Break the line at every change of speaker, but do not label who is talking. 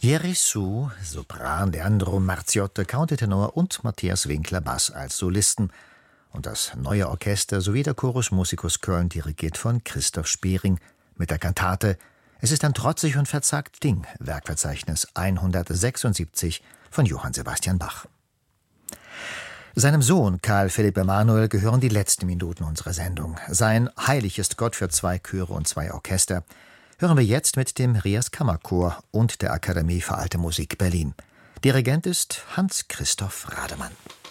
Jerry Su, Sopran, Leandro Marziotte, Countertenor und Matthias Winkler, Bass als Solisten. Und das neue Orchester sowie der Chorus Musicus Köln, dirigiert von Christoph Spering, mit der Kantate »Es ist ein trotzig und verzagt Ding«, Werkverzeichnis 176 von Johann Sebastian Bach. Seinem Sohn Karl Philipp Emanuel gehören die letzten Minuten unserer Sendung. Sein Heilig ist Gott für 2 Chöre und 2 Orchester hören wir jetzt mit dem Rias Kammerchor und der Akademie für Alte Musik Berlin. Dirigent ist Hans-Christoph Rademann.